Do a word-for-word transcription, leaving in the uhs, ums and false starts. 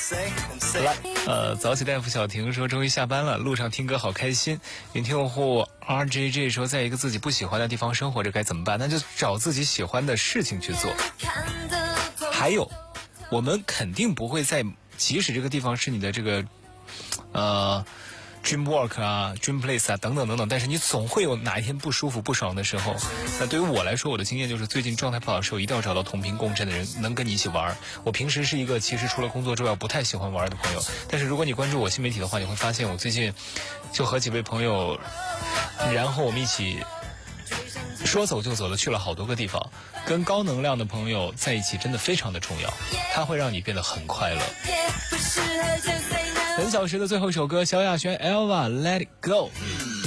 来，呃，早起大夫小婷说终于下班了，路上听歌好开心。云听用户 R J J 说，在一个自己不喜欢的地方生活着该怎么办？那就找自己喜欢的事情去做。还有，我们肯定不会在，即使这个地方是你的这个呃 dream work 啊 dream place 啊等等等等，但是你总会有哪一天不舒服不爽的时候。那对于我来说，我的经验就是最近状态不好的时候，一定要找到同频共振的人，能跟你一起玩。我平时是一个其实除了工作之外不太喜欢玩的朋友，但是如果你关注我新媒体的话，你会发现我最近就和几位朋友，然后我们一起说走就走的去了好多个地方。跟高能量的朋友在一起真的非常的重要，它会让你变得很快乐。本小时的最后一首歌，萧亚轩 Elva Let It Go。